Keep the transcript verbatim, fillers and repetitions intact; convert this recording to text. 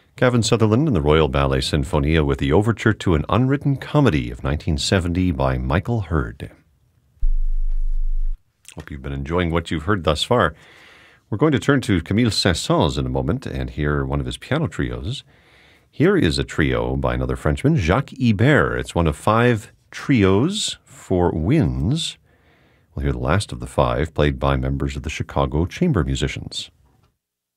Kevin Sutherland and the Royal Ballet Sinfonia with the overture to an unwritten comedy of nineteen seventy by Michael Hurd. Hope you've been enjoying what you've heard thus far. We're going to turn to Camille Saint-Saëns in a moment and hear one of his piano trios. Here is a trio by another Frenchman, Jacques Ibert. It's one of five trios for winds. We'll hear the last of the five, played by members of the Chicago Chamber Musicians.